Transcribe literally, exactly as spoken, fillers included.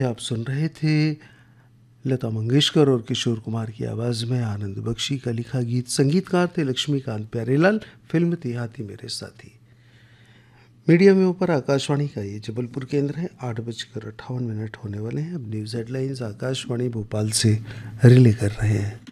आप सुन रहे थे लता मंगेशकर और किशोर कुमार की आवाज़ में आनंद बख्शी का लिखा गीत। संगीतकार थे लक्ष्मीकांत प्यारेलाल। फिल्म थी हाथी मेरे साथी। मीडिया में ऊपर आकाशवाणी का ये जबलपुर केंद्र है। आठ बजकर अट्ठावन मिनट होने वाले हैं। अब न्यूज़ हेडलाइंस आकाशवाणी भोपाल से रिले कर रहे हैं।